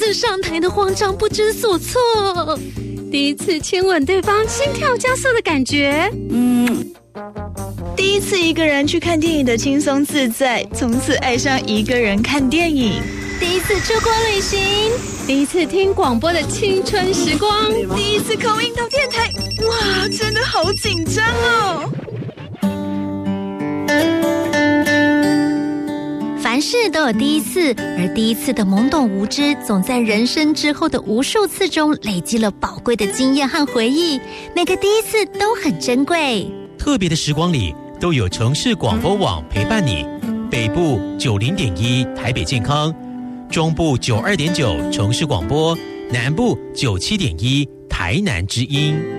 次上台的慌张不知所措， 第一次亲吻对方心跳加速的感觉， 第一次一个人去看电影的轻松自在，从此爱上一个人看电影。 第一次出国旅行， 第一次听广播的青春时光， 第一次call in到电台，哇，真的好紧张哦！ 凡事都有第一次，而第一次的懵懂无知，总在人生之后的无数次中累积了宝贵的经验和回忆。每个第一次都很珍贵。 特别的时光里，都有城市广播网陪伴你。北部90.1台北健康，中部92.9城市广播，南部97.1台南之音。